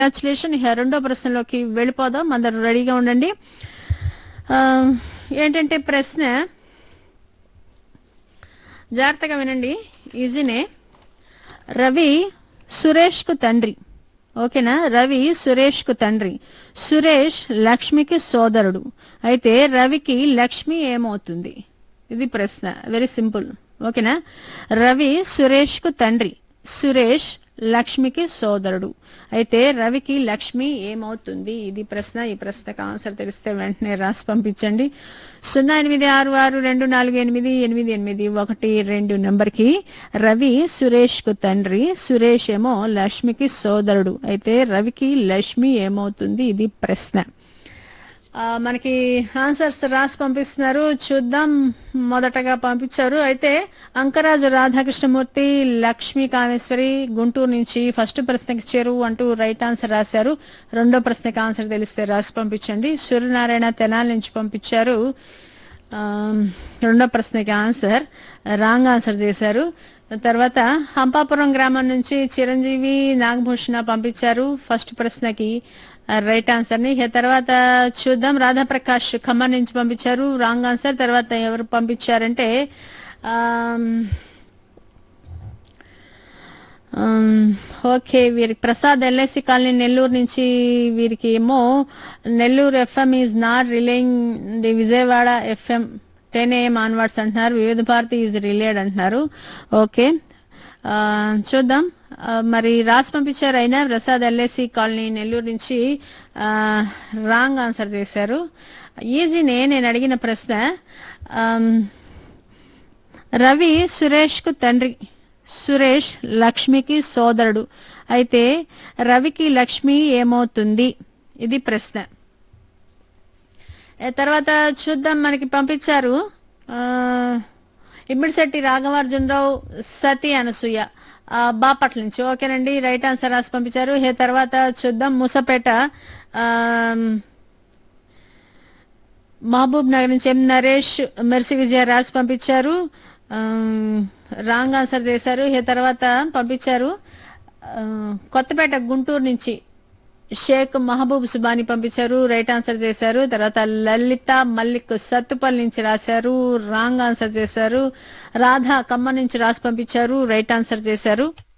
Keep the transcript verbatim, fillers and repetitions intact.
Congratulation. ఇక రెండో ప్రశ్నలోకి వెళ్ళిపోదాం. అందరూ రెడీగా ఉండండి. ఆ, ఏంటంటే ప్రశ్న జాగ్రత్తగా వినండి, ఈజీనే. రవి సురేష్ కు తండ్రి. ఓకేనా? రవి సురేష్ కు తండ్రి. సురేష్ లక్ష్మికి సోదరుడు. అయితే రవికి లక్ష్మి ఏమవుతుంది? ఇది ప్రశ్న. Very simple. ఓకేనా? రవి సురేష్ కు తండ్రి, సురేష్ లక్ష్మికి సోదరుడు. అయితే రవికి లక్ష్మి ఏమవుతుంది? ఇది ప్రశ్న. ఈ ప్రశ్నకు ఆన్సర్ తెలిస్తే వెంటనే రాసి పంపించండి. సున్నా ఎనిమిది ఆరు ఆరు రెండు నాలుగు ఎనిమిది ఎనిమిది ఎనిమిది ఒకటి రెండు నెంబర్ కి. రవి సురేష్ కు తండ్రి, సురేష్ ఏమో లక్ష్మికి సోదరుడు. అయితే రవికి లక్ష్మి ఏమవుతుంది? ఇది ప్రశ్న. ఆ, మనకి ఆన్సర్స్ రాసి పంపిస్తున్నారు, చూద్దాం. మొదటగా పంపించారు అయితే అంకరాజు రాధాకృష్ణమూర్తి, లక్ష్మీ కామేశ్వరి గుంటూరు నుంచి ఫస్ట్ ప్రశ్నకి చెరువు అంటూ రైట్ ఆన్సర్ రాశారు. రెండో ప్రశ్నకి ఆన్సర్ తెలిస్తే రాసి పంపించండి. సూర్యనారాయణ తెనాలి నుంచి పంపించారు. ఆ, రెండో ప్రశ్నకి ఆన్సర్ రాంగ్ ఆన్సర్ చేశారు. తర్వాత హంపాపురం గ్రామం నుంచి చిరంజీవి నాగభూషణ పంపించారు ఫస్ట్ ప్రశ్నకి రైట్ ఆన్సర్ ని. తర్వాత చూద్దాం, రాధాప్రకాష్ ఖమ్మం నుంచి పంపించారు రాంగ్ ఆన్సర్. తర్వాత ఎవరు పంపించారంటే ఓకే, వీరికి ప్రసాద్ ఎల్ఐసి కాలనీ నెల్లూరు నుంచి. వీరికి ఏమో Nellore FM is not relaying the Vijayawada FM ten AM onwards అంటున్నారు. వివిధ భారతి ఈజ్ రిలేడ్ అంటున్నారు. ఓకే, చూద్దాం. మరి రాసి పంపించారు అయినా ప్రసాద్ ఎల్ఐసి కాలనీ నెల్లూరు నుంచి రాంగ్ ఆన్సర్ చేశారు. ఈజీనే. నేను అడిగిన ప్రశ్న రవి సురేష్ కు తండ్రి, సురేష్ లక్ష్మికి సోదరుడు. అయితే రవికి లక్ష్మి ఏమవుతుంది? ఇది ప్రశ్న. తర్వాత చూద్దాం, మనకి పంపించారు ఇమ్మిడిశెట్టి రాఘవార్జునరావు, సతీ అనసూయ బాపట్ల నుంచి. ఓకేనండి, రైట్ ఆన్సర్ రాసి పంపించారు. హే తర్వాత చూద్దాం, మూసపేట మహబూబ్ నగర్ నుంచి ఎం నరేష్, మెర్సి విజయ రాసి పంపించారు. రాంగ్ ఆన్సర్ చేశారు. హే తర్వాత పంపించారు కొత్తపేట గుంటూరు నుంచి షేక్ మహబూబ్ సుబాని పంపించారు, రైట్ ఆన్సర్ చేశారు. తర్వాత లలిత మల్లిక్ సత్తుపల్లి నుంచి రాశారు, రాంగ్ ఆన్సర్ చేశారు. రాధా ఖమ్మం నుంచి రాసి పంపించారు, రైట్ ఆన్సర్ చేశారు.